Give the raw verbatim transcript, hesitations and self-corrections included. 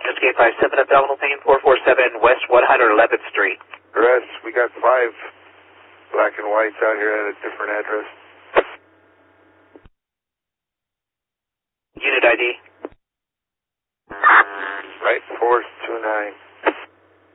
Escape five seven abdominal pain, four four seven West one hundred eleventh Street. Arrest, we got five black and whites out here at a different address. Unit I D. Right, four two nine.